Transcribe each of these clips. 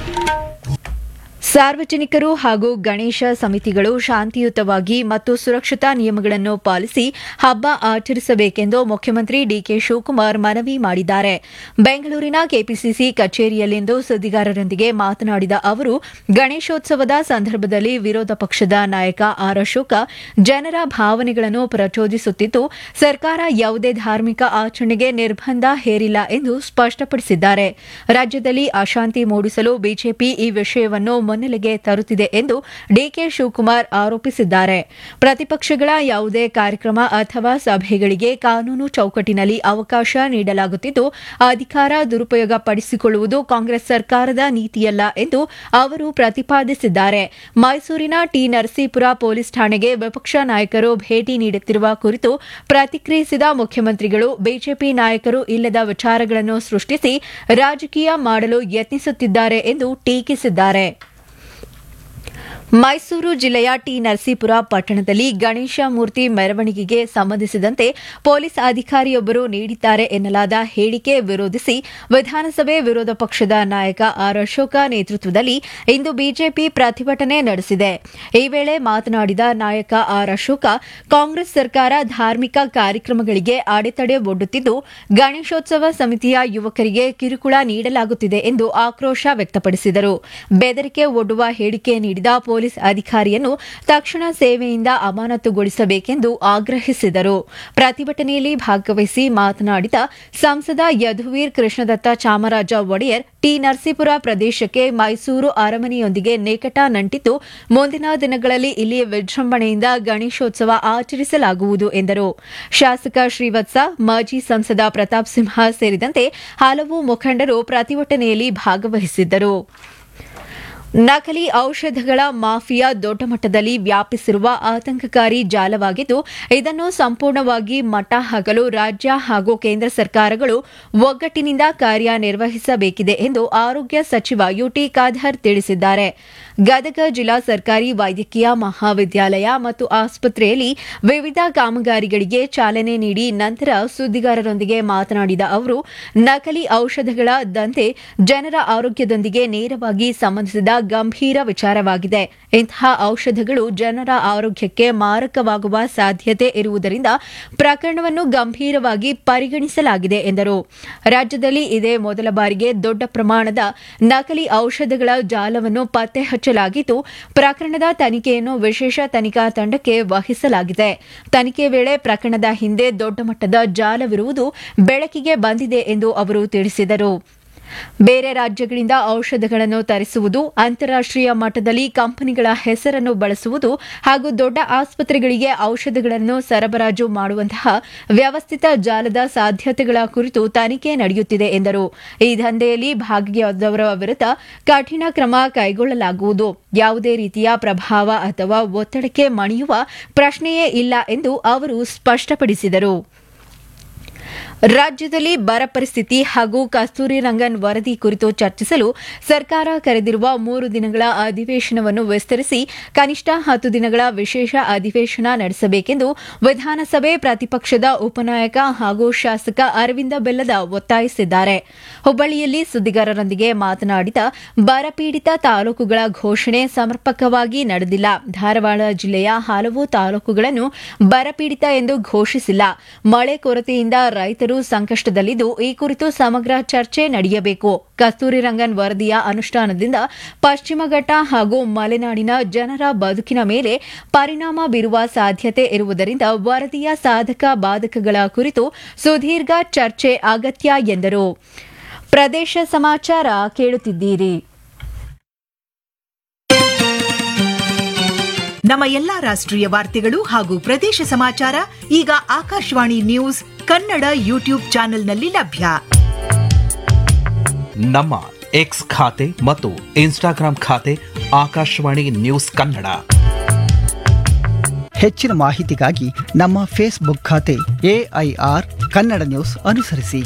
ಸಾರ್ವಜನಿಕರು ಹಾಗೂ ಗಣೇಶ ಸಮಿತಿಗಳು ಶಾಂತಿಯುತವಾಗಿ ಮತ್ತು ಸುರಕ್ಷತಾ ನಿಯಮಗಳನ್ನು ಪಾಲಿಸಿ ಹಬ್ಬ ಆಚರಿಸಬೇಕೆಂದು ಮುಖ್ಯಮಂತ್ರಿ ಡಿಕೆ ಶಿವಕುಮಾರ್ ಮನವಿ ಮಾಡಿದ್ದಾರೆ. ಬೆಂಗಳೂರಿನ ಕೆಪಿಸಿಸಿ ಕಚೇರಿಯಲ್ಲಿಂದು ಸುದ್ದಿಗಾರರೊಂದಿಗೆ ಮಾತನಾಡಿದ ಅವರು, ಗಣೇಶೋತ್ಸವದ ಸಂದರ್ಭದಲ್ಲಿ ವಿರೋಧ ಪಕ್ಷದ ನಾಯಕ ಆರ್ ಅಶೋಕ ಜನರ ಭಾವನೆಗಳನ್ನು ಪ್ರಚೋದಿಸುತ್ತಿದ್ದು, ಸರ್ಕಾರ ಯಾವುದೇ ಧಾರ್ಮಿಕ ಆಚರಣೆಗೆ ನಿರ್ಬಂಧ ಹೇರಿಲ್ಲ ಎಂದು ಸ್ಪಷ್ಟಪಡಿಸಿದ್ದಾರೆ. ರಾಜ್ಯದಲ್ಲಿ ಅಶಾಂತಿ ಮೂಡಿಸಲು ಬಿಜೆಪಿ ಈ ವಿಷಯವನ್ನು ಮುನ್ನೆಲೆಗೆ ತರುತ್ತಿದೆ ಎಂದು ಡಿಕೆ ಶಿವಕುಮಾರ್ ಆರೋಪಿಸಿದ್ದಾರೆ. ಪ್ರತಿಪಕ್ಷಗಳ ಯಾವುದೇ ಕಾರ್ಯಕ್ರಮ ಅಥವಾ ಸಭೆಗಳಿಗೆ ಕಾನೂನು ಚೌಕಟ್ಟಿನಲ್ಲಿ ಅವಕಾಶ ನೀಡಲಾಗುತ್ತಿದ್ದು, ಅಧಿಕಾರ ದುರುಪಯೋಗ ಪಡಿಸಿಕೊಳ್ಳುವುದು ಕಾಂಗ್ರೆಸ್ ಸರ್ಕಾರದ ನೀತಿಯಲ್ಲ ಎಂದು ಅವರು ಪ್ರತಿಪಾದಿಸಿದ್ದಾರೆ. ಮೈಸೂರಿನ ಟಿ ನರಸೀಪುರ ಪೊಲೀಸ್ ಠಾಣೆಗೆ ವಿಪಕ್ಷ ನಾಯಕರು ಭೇಟಿ ನೀಡುತ್ತಿರುವ ಕುರಿತು ಪ್ರತಿಕ್ರಿಯಿಸಿದ ಮುಖ್ಯಮಂತ್ರಿಗಳು, ಬಿಜೆಪಿ ನಾಯಕರು ಇಲ್ಲದ ವಿಚಾರಗಳನ್ನು ಸೃಷ್ಟಿಸಿ ರಾಜಕೀಯ ಮಾಡಲು ಯತ್ನಿಸುತ್ತಿದ್ದಾರೆ ಎಂದು ಟೀಕಿಸಿದ್ದಾರೆ. ಮೈಸೂರು ಜಿಲ್ಲೆಯ ಟಿ ನರಸೀಪುರ ಪಟ್ಟಣದಲ್ಲಿ ಗಣೇಶ ಮೂರ್ತಿ ಮೆರವಣಿಗೆಗೆ ಸಂಬಂಧಿಸಿದಂತೆ ಪೊಲೀಸ್ ಅಧಿಕಾರಿಯೊಬ್ಬರು ನೀಡಿದ್ದಾರೆ ಎನ್ನಲಾದ ಹೇಳಿಕೆ ವಿರೋಧಿಸಿ ವಿಧಾನಸಭೆ ವಿರೋಧ ಪಕ್ಷದ ನಾಯಕ ಆರ್ ಅಶೋಕ ನೇತೃತ್ವದಲ್ಲಿ ಇಂದು ಬಿಜೆಪಿ ಪ್ರತಿಭಟನೆ ನಡೆಸಿದೆ. ಈ ವೇಳೆ ಮಾತನಾಡಿದ ನಾಯಕ ಆರ್ ಅಶೋಕ, ಕಾಂಗ್ರೆಸ್ ಸರ್ಕಾರ ಧಾರ್ಮಿಕ ಕಾರ್ಯಕ್ರಮಗಳಿಗೆ ಅಡೆತಡೆ ಒಡ್ಡುತ್ತಿದ್ದು, ಗಣೇಶೋತ್ಸವ ಸಮಿತಿಯ ಯುವಕರಿಗೆ ಕಿರುಕುಳ ನೀಡಲಾಗುತ್ತಿದೆ ಎಂದು ಆಕ್ರೋಶ ವ್ಯಕ್ತಪಡಿಸಿದರು. ಬೆದರಿಕೆ ಒಡ್ಡುವ ಹೇಳಿಕೆ ನೀಡಿದ ಪೊಲೀಸ್ ಅಧಿಕಾರಿಯನ್ನು ತಕ್ಷಣ ಸೇವೆಯಿಂದ ಅಮಾನತುಗೊಳಿಸಬೇಕೆಂದು ಆಗ್ರಹಿಸಿದರು. ಪ್ರತಿಭಟನೆಯಲ್ಲಿ ಭಾಗವಹಿಸಿ ಮಾತನಾಡಿದ ಸಂಸದ ಯದುವೀರ್ ಕೃಷ್ಣದತ್ತ ಚಾಮರಾಜ ಒಡೆಯರ್, ಟಿ ನರಸೀಪುರ ಪ್ರದೇಶಕ್ಕೆ ಮೈಸೂರು ಅರಮನೆಯೊಂದಿಗೆ ನಿಕಟ ನಂಟಿದ್ದು, ಮುಂದಿನ ದಿನಗಳಲ್ಲಿ ಇಲ್ಲಿ ವಿಜೃಂಭಣೆಯಿಂದ ಗಣೇಶೋತ್ಸವ ಆಚರಿಸಲಾಗುವುದು ಎಂದರು. ಶಾಸಕ ಶ್ರೀವತ್ಸ, ಮಾಜಿ ಸಂಸದ ಪ್ರತಾಪ್ ಸಿಂಹ ಸೇರಿದಂತೆ ಹಲವು ಮುಖಂಡರು ಪ್ರತಿಭಟನೆಯಲ್ಲಿ ಭಾಗವಹಿಸಿದ್ದರು. ನಕಲಿ ಔಷಧಗಳ ಮಾಫಿಯಾ ದೊಡ್ಡ ಮಟ್ಟದಲ್ಲಿ ವ್ಯಾಪಿಸಿರುವ ಆತಂಕಕಾರಿ ಜಾಲವಾಗಿದ್ದು, ಇದನ್ನು ಸಂಪೂರ್ಣವಾಗಿ ಮಟ್ಟ ಹಾಕಲು ರಾಜ್ಯ ಹಾಗೂ ಕೇಂದ್ರ ಸರ್ಕಾರಗಳು ಒಗ್ಗಟ್ಟಿನಿಂದ ಕಾರ್ಯನಿರ್ವಹಿಸಬೇಕಿದೆ ಎಂದು ಆರೋಗ್ಯ ಸಚಿವ ಯುಟಿ ಖಾದರ್ ತಿಳಿಸಿದ್ದಾರೆ. ಗದಗ ಜಿಲ್ಲಾ ಸರ್ಕಾರಿ ವೈದ್ಯಕೀಯ ಮಹಾವಿದ್ಯಾಲಯ ಮತ್ತು ಆಸ್ಪತ್ರೆಯಲ್ಲಿ ವಿವಿಧ ಕಾಮಗಾರಿಗಳಿಗೆ ಚಾಲನೆ ನೀಡಿ ನಂತರ ಸುದ್ದಿಗಾರರೊಂದಿಗೆ ಮಾತನಾಡಿದ ಅವರು, ನಕಲಿ ಔಷಧಗಳ ದಂಧೆ ಜನರ ಆರೋಗ್ಯದೊಂದಿಗೆ ನೇರವಾಗಿ ಸಂಬಂಧಿಸಿದ ಗಂಭೀರ ವಿಚಾರವಾಗಿದೆ. ಇಂತಹ ಔಷಧಗಳು ಜನರ ಆರೋಗ್ಯಕ್ಕೆ ಮಾರಕವಾಗುವ ಸಾಧ್ಯತೆ ಇರುವುದರಿಂದ ಪ್ರಕರಣವನ್ನು ಗಂಭೀರವಾಗಿ ಪರಿಗಣಿಸಲಾಗಿದೆ ಎಂದರು. ರಾಜ್ಯದಲ್ಲಿ ಇದೇ ಮೊದಲ ಬಾರಿಗೆ ದೊಡ್ಡ ಪ್ರಮಾಣದ ನಕಲಿ ಔಷಧಗಳ ಜಾಲವನ್ನು ಪತ್ತೆ ಹಚ್ಚಲಾಗಿದ್ದು, ಪ್ರಕರಣದ ತನಿಖೆಯನ್ನು ವಿಶೇಷ ತನಿಖಾ ತಂಡಕ್ಕೆ ವಹಿಸಲಾಗಿದೆ. ತನಿಖೆ ವೇಳೆ ಪ್ರಕರಣದ ಹಿಂದೆ ದೊಡ್ಡ ಮಟ್ಟದ ಜಾಲವಿರುವುದು ಬೆಳಕಿಗೆ ಬಂದಿದೆ ಎಂದು ಅವರು ತಿಳಿಸಿದರು. ಬೇರೆ ರಾಜ್ಯಗಳಿಂದ ಔಷಧಗಳನ್ನು ತರಿಸುವುದು, ಅಂತಾರಾಷ್ಟೀಯ ಮಟ್ಟದಲ್ಲಿ ಕಂಪನಿಗಳ ಹೆಸರನ್ನು ಬಳಸುವುದು ಹಾಗೂ ದೊಡ್ಡ ಆಸ್ಪತ್ರೆಗಳಿಗೆ ಔಷಧಗಳನ್ನು ಸರಬರಾಜು ಮಾಡುವಂತಹ ವ್ಯವಸ್ಥಿತ ಜಾಲದ ಸಾಧ್ಯತೆಗಳ ಕುರಿತು ತನಿಖೆ ನಡೆಯುತ್ತಿದೆ ಎಂದರು. ಈ ದಂಧೆಯಲ್ಲಿ ಭಾಗಿಯಾದವರ ವಿರುದ್ಧ ಕಠಿಣ ಕ್ರಮ ಕೈಗೊಳ್ಳಲಾಗುವುದು. ಯಾವುದೇ ರೀತಿಯ ಪ್ರಭಾವ ಅಥವಾ ಒತ್ತಡಕ್ಕೆ ಮಣಿಯುವ ಪ್ರಶ್ನೆಯೇ ಇಲ್ಲ ಎಂದು ಅವರು ಸ್ಪಷ್ಟಪಡಿಸಿದರು. ರಾಜ್ಯದಲ್ಲಿ ಬರ ಪರಿಸ್ಥಿತಿ ಹಾಗೂ ಕಸ್ತೂರಿ ರಂಗನ್ ವರದಿ ಕುರಿತು ಚರ್ಚಿಸಲು ಸರ್ಕಾರ ಕರೆದಿರುವ 3 ದಿನಗಳ ಅಧಿವೇಶನವನ್ನು ವಿಸ್ತರಿಸಿ ಕನಿಷ್ಠ 10 ದಿನಗಳ ವಿಶೇಷ ಅಧಿವೇಶನ ನಡೆಸಬೇಕೆಂದು ವಿಧಾನಸಭೆ ಪ್ರತಿಪಕ್ಷದ ಉಪನಾಯಕ ಹಾಗೂ ಶಾಸಕ ಅರವಿಂದ ಬೆಲ್ಲದ ಒತ್ತಾಯಿಸಿದ್ದಾರೆ. ಹುಬ್ಬಳ್ಳಿಯಲ್ಲಿ ಸುದ್ದಿಗಾರರೊಂದಿಗೆ ಮಾತನಾಡಿದ ಬರಪೀಡಿತ ತಾಲೂಕುಗಳ ಘೋಷಣೆ ಸಮರ್ಪಕವಾಗಿ ನಡೆದಿಲ್ಲ. ಧಾರವಾಡ ಜಿಲ್ಲೆಯ ಹಲವು ತಾಲೂಕುಗಳನ್ನು ಬರಪೀಡಿತ ಎಂದು ಘೋಷಿಸಿಲ್ಲ. ಮಳೆ ಕೊರತೆಯಿಂದ ರೈತರು ಸಂಕಷ್ಟದಲ್ಲಿದ್ದು, ಈ ಕುರಿತು ಸಮಗ್ರ ಚರ್ಚೆ ನಡೆಯಬೇಕು. ಕಸ್ತೂರಿ ರಂಗನ್ ವರದಿಯ ಅನುಷ್ಠಾನದಿಂದ ಪಶ್ಚಿಮ ಘಟ್ಟ ಹಾಗೂ ಮಲೆನಾಡಿನ ಜನರ ಬದುಕಿನ ಮೇಲೆ ಪರಿಣಾಮ ಬೀರುವ ಸಾಧ್ಯತೆ ಇರುವುದರಿಂದ ವರದಿಯ ಸಾಧಕ ಬಾಧಕಗಳ ಕುರಿತು ಸುದೀರ್ಘ ಚರ್ಚೆ ಅಗತ್ಯ ಎಂದರು. ಪ್ರದೇಶ ಸಮಾಚಾರ ಕೇಳುತ್ತಿದ್ದೀರಿ. ನಮ್ಮ ಎಲ್ಲಾ ರಾಷ್ಟ್ರೀಯ ವಾರ್ತೆಗಳು ಹಾಗೂ ಪ್ರದೇಶ ಸಮಾಚಾರ ಈಗ ಆಕಾಶವಾಣಿ ನ್ಯೂಸ್ ಕನ್ನಡ ಯೂಟ್ಯೂಬ್ ಚಾನೆಲ್ನಲ್ಲಿ ಲಭ್ಯ. ನಮ್ಮ ಎಕ್ಸ್ ಖಾತೆ ಮತ್ತು ಇನ್ಸ್ಟಾಗ್ರಾಂ ಖಾತೆ ಆಕಾಶವಾಣಿ ನ್ಯೂಸ್ ಕನ್ನಡ. ಹೆಚ್ಚಿನ ಮಾಹಿತಿಗಾಗಿ ನಮ್ಮ ಫೇಸ್ಬುಕ್ ಖಾತೆ AIR ಕನ್ನಡ ನ್ಯೂಸ್ ಅನುಸರಿಸಿ.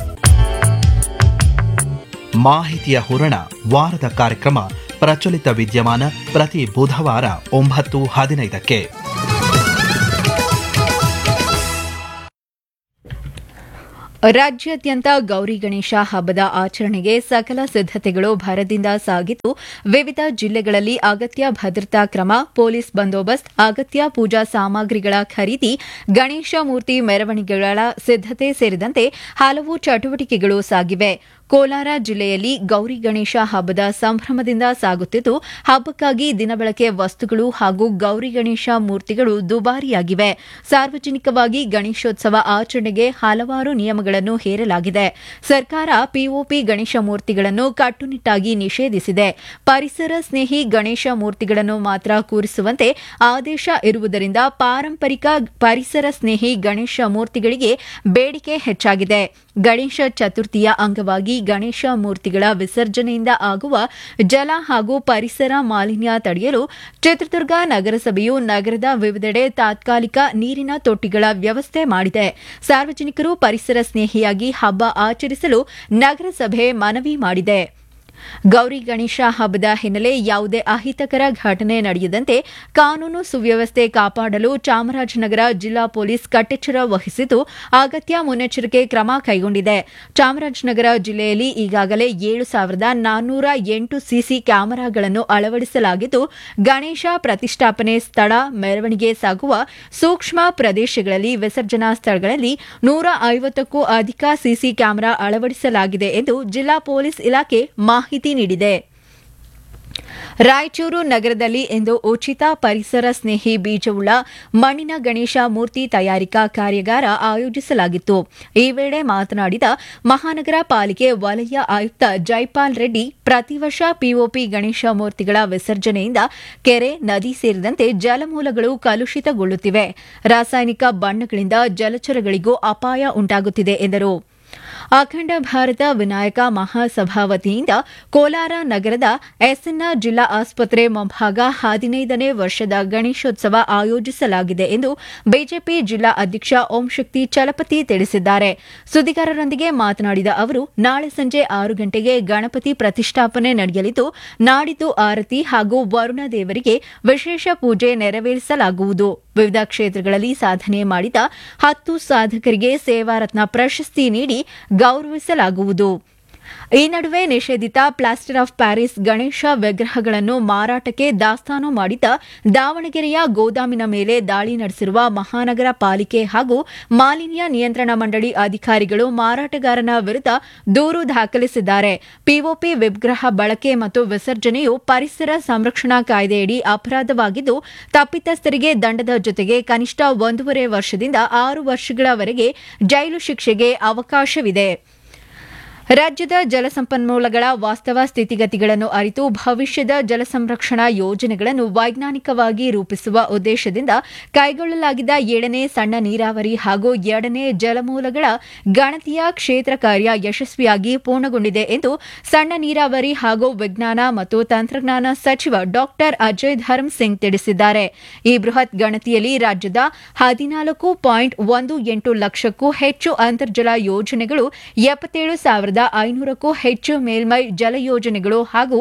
ಮಾಹಿತಿಯ ಹೂರಣ ವಾರದ ಕಾರ್ಯಕ್ರಮ ಪ್ರಚಲಿತ ವಿದ್ಯಮಾನ ಪ್ರತಿ ಬುಧವಾರ 9:15ಕ್ಕೆ. ರಾಜ್ಯಾದ್ಯಂತ ಗೌರಿ ಗಣೇಶ ಹಬ್ಬದ ಆಚರಣೆಗೆ ಸಕಲ ಸಿದ್ದತೆಗಳು ಭರದಿಂದ ಸಾಗಿದ್ದು ವಿವಿಧ ಜಿಲ್ಲೆಗಳಲ್ಲಿ ಅಗತ್ಯ ಭದ್ರತಾ ಕ್ರಮ, ಪೊಲೀಸ್ ಬಂದೋಬಸ್ತ್, ಅಗತ್ಯ ಪೂಜಾ ಸಾಮಗ್ರಿಗಳ ಖರೀದಿ, ಗಣೇಶ ಮೂರ್ತಿ ಮೆರವಣಿಗೆಗಳ ಸಿದ್ದತೆ ಸೇರಿದಂತೆ ಹಲವು ಚಟುವಟಿಕೆಗಳು ಸಾಗಿವೆ. ಕೋಲಾರ ಜಿಲ್ಲೆಯಲ್ಲಿ ಗೌರಿ ಗಣೇಶ ಹಬ್ಬದ ಸಂಭ್ರಮದಿಂದ ಸಾಗುತ್ತಿದ್ದು, ಹಬ್ಬಕ್ಕಾಗಿ ದಿನಬಳಕೆ ವಸ್ತುಗಳು ಹಾಗೂ ಗೌರಿ ಗಣೇಶ ಮೂರ್ತಿಗಳು ದುಬಾರಿಯಾಗಿವೆ. ಸಾರ್ವಜನಿಕವಾಗಿ ಗಣೇಶೋತ್ಸವ ಆಚರಣೆಗೆ ಹಲವಾರು ನಿಯಮಗಳನ್ನು ಹೇರಲಾಗಿದೆ. ಸರ್ಕಾರ ಪಿಒಪಿ ಗಣೇಶ ಮೂರ್ತಿಗಳನ್ನು ಕಟ್ಟುನಿಟ್ಟಾಗಿ ನಿಷೇಧಿಸಿದೆ. ಪರಿಸರ ಸ್ನೇಹಿ ಗಣೇಶ ಮೂರ್ತಿಗಳನ್ನು ಮಾತ್ರ ಕೂರಿಸುವಂತೆ ಆದೇಶ ಇರುವುದರಿಂದ ಪಾರಂಪರಿಕ ಪರಿಸರ ಸ್ನೇಹಿ ಗಣೇಶ ಮೂರ್ತಿಗಳಿಗೆ ಬೇಡಿಕೆ ಹೆಚ್ಚಾಗಿದೆ. ಗಣೇಶ ಚತುರ್ಥಿಯ ಅಂಗವಾಗಿ ಗಣೇಶ ಮೂರ್ತಿಗಳ ವಿಸರ್ಜನೆಯಿಂದ ಆಗುವ ಜಲ ಹಾಗೂ ಪರಿಸರ ಮಾಲಿನ್ಯ ತಡೆಯಲು ಚಿತ್ರದುರ್ಗ ನಗರಸಭೆಯು ನಗರದ ವಿವಿಧೆಡೆ ತಾತ್ಕಾಲಿಕ ನೀರಿನ ತೊಟ್ಟಿಗಳ ವ್ಯವಸ್ಥೆ ಮಾಡಿದೆ. ಸಾರ್ವಜನಿಕರು ಪರಿಸರ ಸ್ನೇಹಿಯಾಗಿ ಹಬ್ಬ ಆಚರಿಸಲು ನಗರಸಭೆ ಮನವಿ ಮಾಡಿದೆ. ಗೌರಿ ಗಣೇಶ ಹಬ್ಬದ ಹಿನ್ನೆಲೆ ಯಾವುದೇ ಅಹಿತಕರ ಘಟನೆ ನಡೆಯದಂತೆ ಕಾನೂನು ಸುವ್ಯವಸ್ಥೆ ಕಾಪಾಡಲು ಚಾಮರಾಜನಗರ ಜಿಲ್ಲಾ ಪೊಲೀಸ್ ಕಟ್ಟೆಚ್ಚರ ವಹಿಸಿದ್ದು ಅಗತ್ಯ ಮುನ್ನೆಚ್ಚರಿಕೆ ಕ್ರಮ ಕೈಗೊಂಡಿದೆ. ಚಾಮರಾಜನಗರ ಜಿಲ್ಲೆಯಲ್ಲಿ ಈಗಾಗಲೇ 7,408 ಸಿಸಿ ಕ್ಯಾಮೆರಾಗಳನ್ನು ಅಳವಡಿಸಲಾಗಿದ್ದು, ಗಣೇಶ ಪ್ರತಿಷ್ಠಾಪನೆ ಸ್ಥಳ, ಮೆರವಣಿಗೆ ಸಾಗುವ ಸೂಕ್ಷ್ಮ ಪ್ರದೇಶಗಳಲ್ಲಿ, ವಿಸರ್ಜನಾ ಸ್ಥಳಗಳಲ್ಲಿ 150ಕ್ಕೂ ಅಧಿಕ ಸಿಸಿ ಕ್ಯಾಮೆರಾ ಅಳವಡಿಸಲಾಗಿದೆ ಎಂದು ಜಿಲ್ಲಾ ಪೊಲೀಸ್ ಇಲಾಖೆ ಮಾಹಿತಿ ನೀಡಿದೆ. ರಾಯಚೂರು ನಗರದಲ್ಲಿ ಇಂದು ಉಚಿತ ಪರಿಸರ ಸ್ನೇಹಿ ಬೀಜವುಳ್ಳ ಮಣ್ಣಿನ ಗಣೇಶ ಮೂರ್ತಿ ತಯಾರಿಕಾ ಕಾರ್ಯಾಗಾರ ಆಯೋಜಿಸಲಾಗಿತ್ತು. ಈ ವೇಳೆ ಮಾತನಾಡಿದ ಮಹಾನಗರ ಪಾಲಿಕೆ ವಲಯ ಆಯುಕ್ತ ಜೈಪಾಲ್ ರೆಡ್ಡಿ, ಪ್ರತಿ ವರ್ಷ ಪಿಒಪಿ ಗಣೇಶ ಮೂರ್ತಿಗಳ ವಿಸರ್ಜನೆಯಿಂದ ಕೆರೆ, ನದಿ ಸೇರಿದಂತೆ ಜಲಮೂಲಗಳು ಕಲುಷಿತಗೊಳ್ಳುತ್ತಿವೆ. ರಾಸಾಯನಿಕ ಬಣ್ಣಗಳಿಂದ ಜಲಚರಗಳಿಗೂ ಅಪಾಯ ಉಂಟಾಗುತ್ತಿದೆ ಎಂದರು. ಅಖಂಡ ಭಾರತ ವಿನಾಯಕ ಮಹಾಸಭಾ ವತಿಯಿಂದ ಕೋಲಾರ ನಗರದ ಎಸ್ಎನ್ಆರ್ ಜಿಲ್ಲಾ ಆಸ್ಪತ್ರೆ ಮುಂಭಾಗ 15ನೇ ವರ್ಷದ ಗಣೇಶೋತ್ಸವ ಆಯೋಜಿಸಲಾಗಿದೆ ಎಂದು ಬಿಜೆಪಿ ಜಿಲ್ಲಾ ಅಧ್ಯಕ್ಷ ಓಂಶಕ್ತಿ ಚಲಪತಿ ತಿಳಿಸಿದ್ದಾರೆ. ಸುದ್ದಿಗಾರರೊಂದಿಗೆ ಮಾತನಾಡಿದ ಅವರು, ನಾಳೆ ಸಂಜೆ 6 ಗಂಟೆಗೆ ಗಣಪತಿ ಪ್ರತಿಷ್ಠಾಪನೆ ನಡೆಯಲಿದ್ದು, ನಾಡಿದ್ದು ಆರತಿ ಹಾಗೂ ವರುಣ ದೇವರಿಗೆ ವಿಶೇಷ ಪೂಜೆ ನೆರವೇರಿಸಲಾಗುವುದು. ವಿವಿಧ ಕ್ಷೇತ್ರಗಳಲ್ಲಿ ಸಾಧನೆ ಮಾಡಿದ 10 ಸಾಧಕರಿಗೆ ಸೇವಾರತ್ನ ಪ್ರಶಸ್ತಿ ನೀಡಿ ಗೌರವಿಸಲಾಗುವುದು. ಈ ನಡುವೆ ನಿಷೇಧಿತ ಪ್ಲಾಸ್ಟರ್ ಆಫ್ ಪ್ಯಾರಿಸ್ ಗಣೇಶ ವಿಗ್ರಹಗಳನ್ನು ಮಾರಾಟಕ್ಕೆ ದಾಸ್ತಾನು ಮಾಡಿದ್ದ ದಾವಣಗೆರೆಯ ಗೋದಾಮಿನ ಮೇಲೆ ದಾಳಿ ನಡೆಸಿರುವ ಮಹಾನಗರ ಪಾಲಿಕೆ ಹಾಗೂ ಮಾಲಿನ್ಯ ನಿಯಂತ್ರಣ ಮಂಡಳಿ ಅಧಿಕಾರಿಗಳು ಮಾರಾಟಗಾರನ ವಿರುದ್ಧ ದೂರು ದಾಖಲಿಸಿದ್ದಾರೆ. ಪಿಒಪಿ ವಿಗ್ರಹ ಬಳಕೆ ಮತ್ತು ವಿಸರ್ಜನೆಯು ಪರಿಸರ ಸಂರಕ್ಷಣಾ ಕಾಯ್ದೆಯಡಿ ಅಪರಾಧವಾಗಿದ್ದು, ತಪ್ಪಿತಸ್ಥರಿಗೆ ದಂಡದ ಜೊತೆಗೆ ಕನಿಷ್ಠ 1.5 ವರ್ಷದಿಂದ 6 ವರ್ಷಗಳವರೆಗೆ ಜೈಲು ಶಿಕ್ಷೆಗೆ ಅವಕಾಶವಿದೆ. ರಾಜ್ಯದ ಜಲಸಂಪನ್ಮೂಲಗಳ ವಾಸ್ತವ ಸ್ಥಿತಿಗತಿಗಳನ್ನು ಅರಿತು ಭವಿಷ್ಯದ ಜಲ ಸಂರಕ್ಷಣಾ ಯೋಜನೆಗಳನ್ನು ವೈಜ್ಞಾನಿಕವಾಗಿ ರೂಪಿಸುವ ಉದ್ದೇಶದಿಂದ ಕೈಗೊಳ್ಳಲಾಗಿದ್ದ 7ನೇ ಸಣ್ಣ ನೀರಾವರಿ ಹಾಗೂ 2ನೇ ಜಲಮೂಲಗಳ ಗಣತಿಯ ಕ್ಷೇತ್ರ ಕಾರ್ಯ ಯಶಸ್ವಿಯಾಗಿ ಪೂರ್ಣಗೊಂಡಿದೆ ಎಂದು ಸಣ್ಣ ನೀರಾವರಿ ಹಾಗೂ ವಿಜ್ಞಾನ ಮತ್ತು ತಂತ್ರಜ್ಞಾನ ಸಚಿವ ಡಾ ಅಜಯ್ ಧರ್ಮ್ ಸಿಂಗ್ ತಿಳಿಸಿದ್ದಾರೆ. ಈ ಬೃಹತ್ ಗಣತಿಯಲ್ಲಿ ರಾಜ್ಯದ 14.18 ಲಕ್ಷಕ್ಕೂ ಹೆಚ್ಚು ಅಂತರ್ಜಲ ಯೋಜನೆಗಳು, 77,500ಕ್ಕೂ ಹೆಚ್ಚು ಮೇಲ್ಮೈ ಜಲ ಯೋಜನೆಗಳು ಹಾಗೂ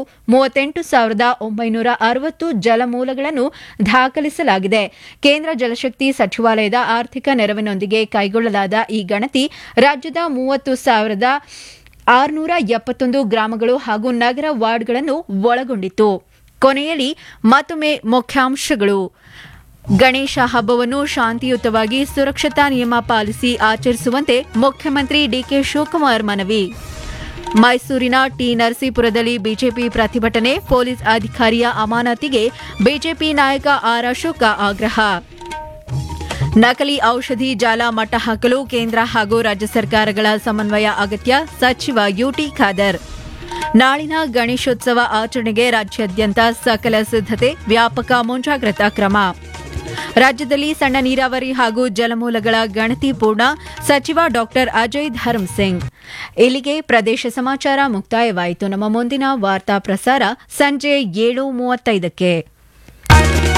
38,960 ಜಲಮೂಲಗಳನ್ನು ದಾಖಲಿಸಲಾಗಿದೆ. ಕೇಂದ್ರ ಜಲಶಕ್ತಿ ಸಚಿವಾಲಯದ ಆರ್ಥಿಕ ನೆರವಿನೊಂದಿಗೆ ಕೈಗೊಳ್ಳಲಾದ ಈ ಗಣತಿ ರಾಜ್ಯದ 30,671 ಗ್ರಾಮಗಳು ಹಾಗೂ ನಗರ ವಾರ್ಡ್ಗಳನ್ನು ಒಳಗೊಂಡಿತ್ತು. ಕೊನೆಯಲ್ಲಿ ಮತ್ತೊಮ್ಮೆ ಮುಖ್ಯಾಂಶಗಳು. ಗಣೇಶ ಹಬ್ಬವನ್ನು ಶಾಂತಿಯುತವಾಗಿ ಸುರಕ್ಷತಾ ನಿಯಮ ಪಾಲಿಸಿ ಆಚರಿಸುವಂತೆ ಮುಖ್ಯಮಂತ್ರಿ ಡಿಕೆ ಶಿವಕುಮಾರ್ ಮನವಿ. ಮೈಸೂರಿನ ಟಿ ನರಸೀಪುರದಲ್ಲಿ ಬಿಜೆಪಿ ಪ್ರತಿಭಟನೆ, ಪೊಲೀಸ್ ಅಧಿಕಾರಿಯ ಅಮಾನತಿಗೆ ಬಿಜೆಪಿ ನಾಯಕ ಆರ್ ಅಶೋಕ ಆಗ್ರಹ. ನಕಲಿ ಔಷಧಿ ಜಾಲ ಮಟ್ಟ ಹಾಕಲು ಕೇಂದ್ರ ಹಾಗೂ ರಾಜ್ಯ ಸರ್ಕಾರಗಳ ಸಮನ್ವಯ ಅಗತ್ಯ, ಸಚಿವ ಯುಟಿ ಖಾದರ್. ನಾಳಿನ ಗಣೇಶೋತ್ಸವ ಆಚರಣೆಗೆ ರಾಜ್ಯಾದ್ಯಂತ ಸಕಲ ಸಿದ್ದತೆ, ವ್ಯಾಪಕ ಮುಂಜಾಗ್ರತಾ ಕ್ರಮ. ರಾಜ್ಯದಲ್ಲಿ ಸಣ್ಣ ನೀರಾವರಿ ಹಾಗೂ ಜಲಮೂಲಗಳ ಗಣತಿ ಪೂರ್ಣ, ಸಚಿವ ಡಾ ಅಜಯ್ ಧರ್ಮ್ ಸಿಂಗ್. ಇಲ್ಲಿಗೆ ಪ್ರದೇಶ ಸಮಾಚಾರ ಮುಕ್ತಾಯವಾಯಿತು. ನಮ್ಮ ಮುಂದಿನ ವಾರ್ತಾ ಪ್ರಸಾರ ಸಂಜೆ 7:35ಕ್ಕೆ.